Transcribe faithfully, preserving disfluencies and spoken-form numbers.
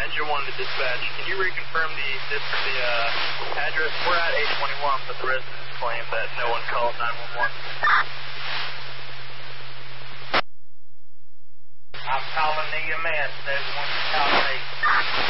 Engine one to dispatch. Can you reconfirm the, the uh, address? We're at eight twenty-one, but the residents claim that no one called nine one one. I'm calling the E M S. There's one calling me.